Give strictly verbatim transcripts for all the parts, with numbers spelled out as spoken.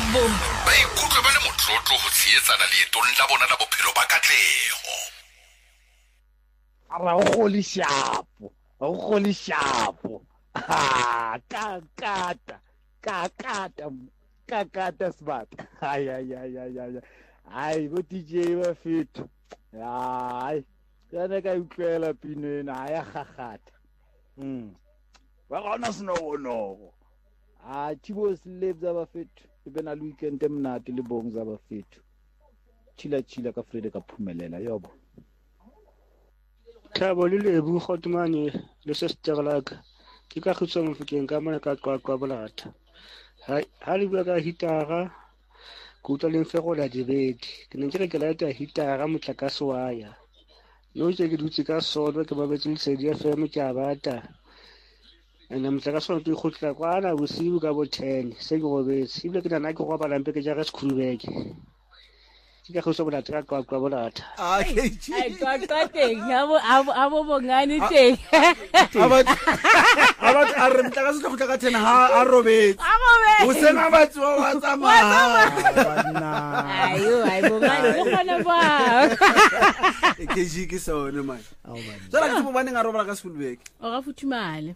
bom. Ba ikutlwe ba le motlotlo ho tsheetsana leetong la bona la bophelo ba katleho. Ara o goli shapo, o goli shapo. Ha, kakata, kakata, kakata smart. Ay ay ay ay ay. Ay, bo D J ba fito. Ay, yana ka utlwela pino ena ya gagata. Mm. Ba gona sno no. Ah, Chibo slave za ba fito. Ibe na weekend emnati le bong za ba fito. Chila chila ka Frede ka phumelela yobo. Thabo le lebu khotumane le se sterlaka ke ka khutso mofukeng ka mona ka qwaqwa bolata ha ha le bua ka hitara go tla leng fego la dibedi ke ne ke re ke laeta hitara motlakase wa ya no je ke dutse ka sodo ke babetse le sedi ya feme ke abata ene motlakase wa ke khutla kwana bosibu ka bo ten se ke robetse ibile ke nana ke go ba lampe ke ja ga skhulubeke ka khutso bolata ka qwaqwa bolata Ah, ai qwaqwa teng abo abo abo bongane teng. Abat abat a re mtlaka se go tla ka ten ha a robetse. A robetse. O sena batho wa tsamaya. Ayo ai bongane go khona ba. E ke ji ke sone man. Tsala ke mo baneng a robala ka Schoolbeke. O ga futhumale.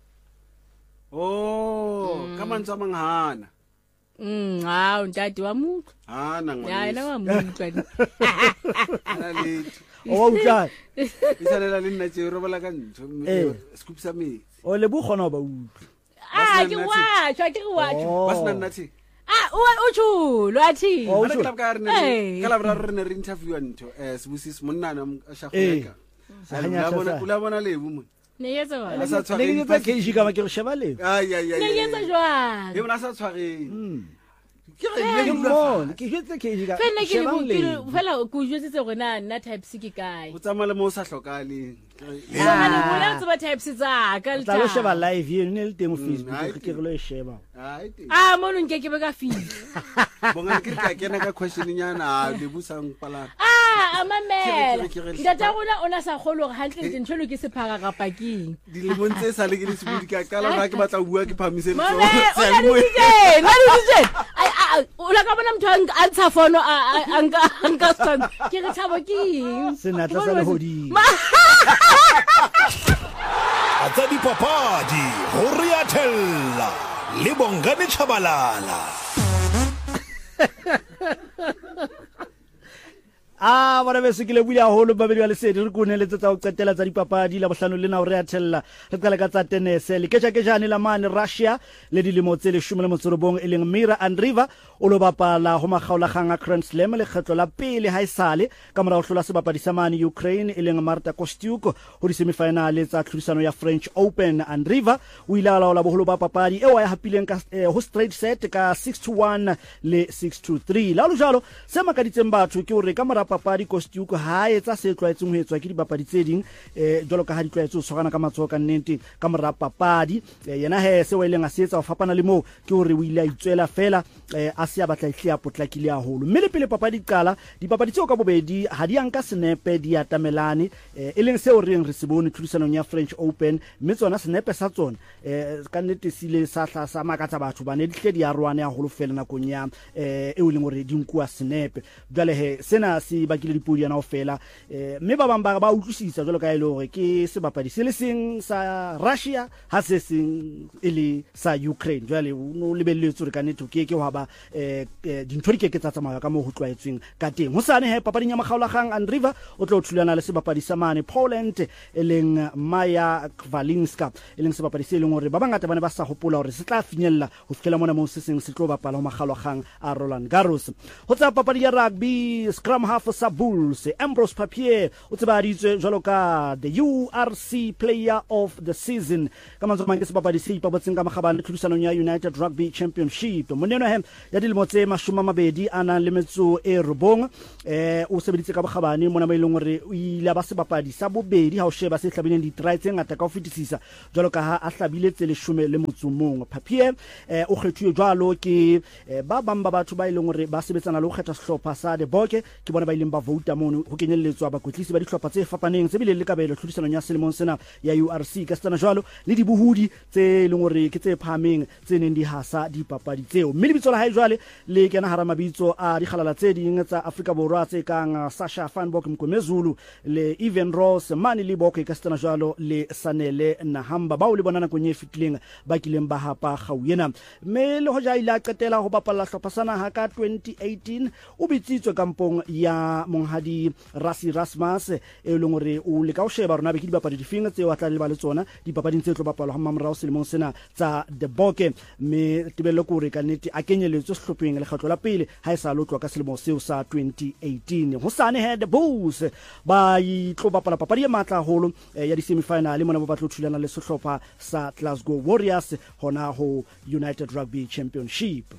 Oh, ka mantsa manghana. Mm, ah, ntati wa mutho. Ah, nangwa. Ya ena wa mutho. Ana le. O utla. Isalela le nna tse robala ka ntho. Scoop sa me. O le bu khona ba utla. Ah, ke wa, tshwa ke wa. Basna nnathi. Ah, o tshulo athi. O le klap ka re ne. Ka la bra re ne re interview ntho. Eh, Sibusis monna na a shagoleka. Sa bona ula bona lebu mo. Ne yetsa wa. Ne ke tsa ke ji ka ma ke sheba le. Ai ai ai. Ne yetsa jwang. E bona sa tshware. Ke re le mo, ke jetse ke ji ka. Fela ke le fela go jwetse gona nna type C ke kae. O tsamala mo sa hlokale. Ya ne bona tsa type C tsa ka le tla lo sheba live ye ne le teng Facebook ke re lo sheba. Ai teng. Ah mo no nke ke be ka feel. Bonga ke ka kena ka question nyana le busang pala. Ah amamela. Ndata gona ona sa kholo gore hantle ntse ntsholo ke sephara ka paking. Di le bontse sa le ke le sebudi ka kala ba ke batla bua ke phamisetse so. Mama, o le DJ, na le DJ. Ai o la ka bona motho a ntsha fono a nka nka stand. Ke re thabo ke eng? Sena tla sa le hodi. Atsa dipapadi ho Riatella le Bongane Chabalala. Ah, ba be se ke le buile haholo ba be le lesedi re kone le tsa go qetela tsa dipapadi la bohlano le na o Riatella re qala ka tsa tennis le ke ke jane la mane Russia le dilemo tse le shome le motsorobong e leng Mira Andreeva o lo bapala ho magaola ganga Grand Slam le kgetlo la pele ha isale ka mora ho hlola sebapadi sa mane Ukraine e leng Marta Kostyuk ho di semifinale tsa tlhodisano ya French Open. Andreeva o ile a laola boholo ba papadi e wa ya hapileng ka ho straight set ka six to one le six to three la lo jalo se makaditseng batho ke hore ka mora papadi Kostyuk ha etsa se tlwaetseng ho etswa ke dipapadi tse ding eh jalo ka ha di tlwaetse ho tshogana ka matsoho ka nnete ka mora papadi yena he se wa ileng a se etsa ho fapana le mo ke hore o ile a itswela fela eh a se a batla ihlia potlakile haholo mme le pele papadi qala dipapadi tseo ka bobedi ha di anka snepe di atamelane eh e leng se o reng re se bone tlhodisanong ya French Open mme tsona snepe sa tsona eh ka nnete sile sa hla sa makatsa batho ba ne di hle di arwane haholo fela nakong ya eh e o leng hore di nkuwa snepe jale he sena se ba kile dipodi yana ho fela eh mme ba bang ba ba utlwisisa jalo ka ile hore ke sebapadi se le seng sa Russia ha se seng ele sa Ukraine jale o lebelletse re ka nnete ke ke wa ba eh dintho di ke ke tsa tsamaya ka mo ho tlwaetsweng ka teng ho sane he papading ya magaolagang Andreeva o tlo thulana le sebapadi sa mane Poland e leng Maya Kvalinska e leng sebapadi se leng hore ba bangata ba ne ba sa hopola hore se tla finyella ho fihlela mona mo se seng se tlo bapala ho magaolagang a Roland Garros. Ho tsa papadi ya rugby scrum half sa Bulls Ambrose Papier o tsebaditswe jwalo ka the U R C player of the season ka manzo mang ke sebapadi se ipabotseng ka magabane le tlhodisanong ya United Rugby Championship moneno hem ya dilemo tse mashome a mabedi a nang le metso e robong eh o sebeditse ka bogabane mona ba ileng hore o ile ba sebapadi sa bobedi ha o sheba se hlabileng di try tse ngata ka ho fetisisa jwalo ka ha a hlabile tse leshome le motsomong. Papier eh o kgethuwe jwalo ke ba bang ba batho ba ileng hore ba sebetsana le ho kgetha sehlopha sa de Boke ke bona ba ile ileng ba vouta mono ho kenyelletswa bakwetlisi ba dihlopha tse fapaneng tse bile le kabelo tlhodisanong ya selemong sena ya U R C ka tsena jwalo le dibohudi tse leng hore ke tse phahameng tse neng di hasa dipapadi tseo. Mme lebitso la hae jwale le kena hara mabitso a dikgalala tse ding tsa Afrika Borwa tse kang Sasha Van Bok Mkomezulu le Even Ross Mani Liboko ka tsena jwalo le Sanele Nahamba ba o le bonana kwenye fitleng ba kileng ba hapa gauena. Mme le hoja ile a qetela ho bapalla hlopha sana ha ka twenty eighteen o bitsitswe kampong ya monghadi Rasi Rasmus e leng hore o le ka o sheba rona be ke dipapadi difeng tse o tla le ba le tsona dipapading tse tlo bapalwa ha mamorao selemong sena tsa The Bokke. Mme tebello ko re ka nete a kenyeletswe sehlopheng le kgatlo la pele ha e sa lotlwa ka selemo seo sa twenty eighteen. Ho sane he the Bulls ba itlo bapala papadi e matla haholo ya di semi-final mona ba batlo thulana le sehlopha sa Glasgow Warriors hona ho United Rugby Championship.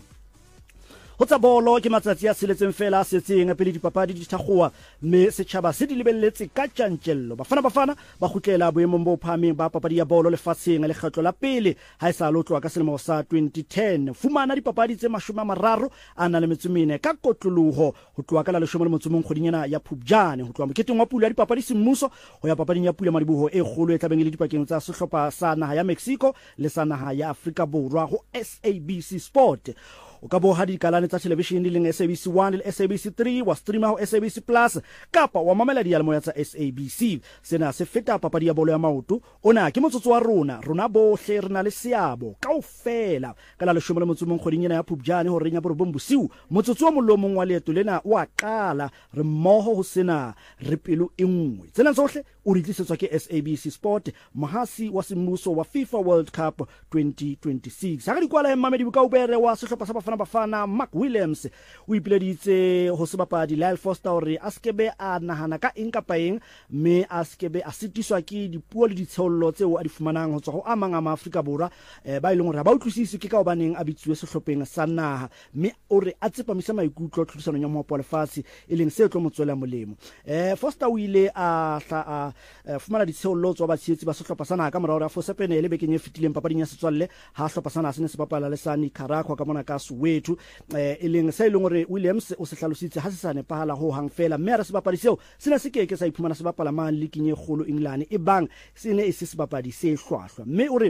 Ho tsa bolo ke matsatsi a seletseng fela a setseng pele dipapadi di thakgoa mme setjhaba se di lebelletse ka tjantjello. Bafana bafana ba khutlela boemong bo phahameng ba papadi ya bolo lefatsheng le kgetlo la pele ha e sa lotlwa ka selemo sa twenty ten. Fumana dipapadi tse mashome a mararo a na le metsumene ka kotloloho ho tloha ka la leshome le motsomong kgodinyana ya Phupjane ho tloha moketeng wa pula ya dipapadi semmuso ho ya papading ya pula madiboho e kgolo e tlabeng le dipakeng tsa sehlopha sa naha ya Mexico le sa naha ya Afrika Borwa ho S A B C Sport. O ka bo ha dikalane tsa television di leng S A B C one le S A B C three wa streama ho S A B C Plus kapa wa mamela dialmoya tsa S A B C. Sena se feta papadi ya bolo ya maoto ona ke motsotso wa rona rona bohle rena le seabo kaofela ka la leshome le motsomong kgodinyana ya Phupjane ho renya borobong bosiu motsotso wa molomong wa leeto lena wa qala re mmoho ho sena re pelo e nngwe. Tsena tsohle o di tlisetswa ke S A B C Sport mohasi wa semmuso wa FIFA World Cup twenty twenty-six. Ha re kwala e mamedi bukaubere wa sehlopha sa bafana bafana Mark Williams o ipileditse ho se bapadi Lyle Foster hore a skebe a nahana ka eng kapa eng mme a skebe a sitiswa ke dipuo le ditshollo tseo a di fumanang ho tswa ho amang a Afrika Borwa eh, ba ileng hore ba utlwisisi ke ka hobaneng a bitswe sehlopheng sa naha mme o re a tsepamisa maikutlo tlhodisano ya mohopo lefatshe e leng se tlo motswela molemo. eh Foster o ile a hla a fumana ditshollo tswa ba tshetsi ba sehlopha sa naha ka morao ya Fosepene le bekeng e fetileng papading ya setswalle ha sehlopha sa naha se ne se bapala le sa Nicaragua ka mona ka wethu eh e leng se ileng hore Williams o se hlalositse ha se sa nepahala ho hang fela mme re se bapadi seo sena se keke sa iphumana se bapala man le kinye kgolo England e bang se ne e se se bapadi se hlwahlwa mme o re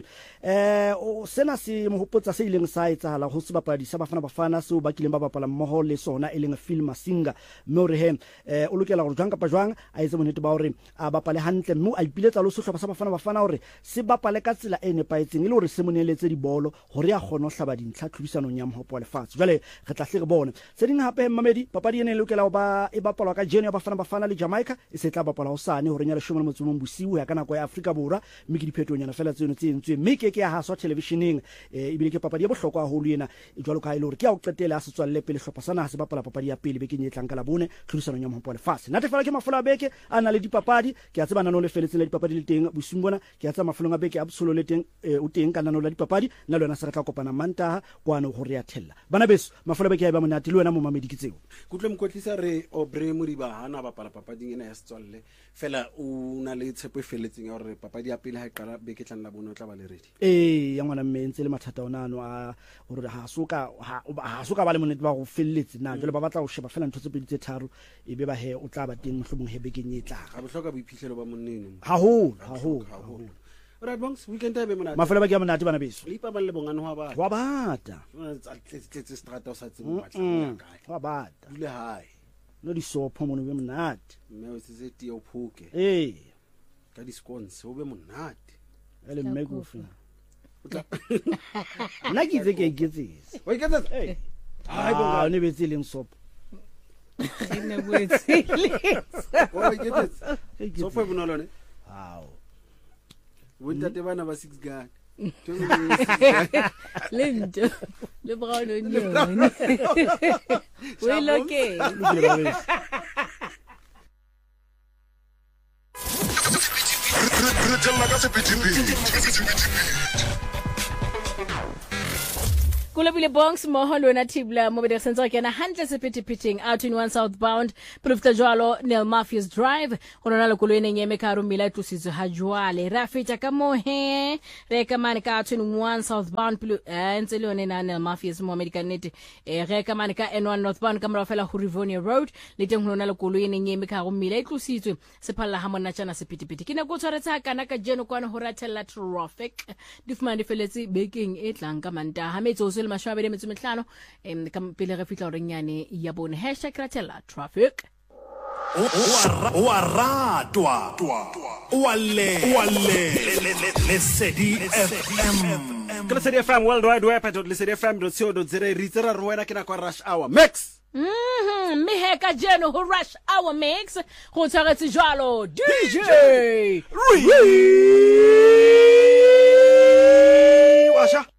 eh o sena se mo hopotsa se ileng sa etsahala ho se bapadi sa bafana bafana seo ba kileng ba bapala mmoho le sona e leng Phil Masinga mme o re he eh o lokela hore jwang kapa jwang a etse monete ba hore a bapale hantle mme a ipiletsa lo sehlopha sa bafana bafana hore se bapale ka tsela e nepaetseng e le hore se moneletse dibolo hore a kgona ho hlaba dintlha tlhodisanong ya mohopo lefatshe. Jwale re tla hle re bone se ding hape mamedi papadi ene e lokela ho ba e bapalwa ka Jeno ya bafana bafana le Jamaica e se tla bapala ho sane hore nya leshome le motsomong bosiu ya kana kwa ya Afrika Borwa mme ke diphetonyana fela tseno tse entswe mme ke ke ya haswa televisioneng e bile ke papadi ya bohlokwa haholo ena e jwalo ka ile hore ke ya o qetela se tswalle pele hlopha sana se bapala papadi ya pele be ke nyetlang ka la bone tlhodisano ya mohopo lefatshe. Nate fela ke mafola beke ana le dipapadi ke a tseba nano le feletse le dipapadi le teng busumbona ke a tseba mafolong a beke absolo le teng o teng ka nano la dipapadi na le yona se re tla kopana Mantaha kwana ho re ya thella bana beso mafola beke ya ba monate le wena mo mamedi ke tseo kutlwe mkotlisa re Obre Moriba hana bapala papading ena ya setswalle fela o na le tshepo e feletseng ya hore papadi ya pele ha e qala beke tlang la bona o tla ba le ready. eh ya ngwana mme le mathata ona ano a hore ha soka ha soka ba le monete ba go felletse na jole ba batla ho sheba fela ntho tse pedi tse tharo e be ba he o tla ba teng mohlomong he beke nyetla ga bohloka boiphihlelo ba monneng ha ho ha ho right bongs weekend e be monate mafola ba ke ya monate bana beso le ipa ba le bongane ho ba wa bata tletse strata o sa tseng batla wa bata dule hae no di sopho mono be monate mme o se tie o phuke eh ka di scones o be monate ele mme go fina nna ke itse ke iketsetse o iketsetsa eh ai bonga ne betse leng sopo ene boetsile o iketsetsa sopo e bonolo ne hao Wontate bana ba six gun. Le nto le brown onion. We loke. Kulabile bongs moho lona tibla mo bede senzo ke na hantle se pitting out in one southbound profita jwalo Nel Mafias Drive gona le koloi neng eme ka romela tlositse ha jwale ra feta ka mohe re ka mane ka out in one southbound plu ntse le one na Nel Mafias mo medical net e re ka mane ka N one northbound ka mora fela ho Rivonia Road le teng gona le koloi neng eme ka romela tlositswe se phalla ha monna tsana se pitipiti ke na go tshwaretsa kana ka jeno kwana ho ratella traffic di fumane di feletse bekeng e tlang ka manta ha metso le mashwabele metso metlhano em ka pele re fitla renyane ya bone hashtag ratella traffic o a ratwa o a le o a le Lesedi F M ke Lesedi F M worldwide web at lesedi f m dot co dot za re tsera re wena ke na kwa rush hour mix mhm me he ka jeno ho rush hour mix go tshwaretse jwalo D J washa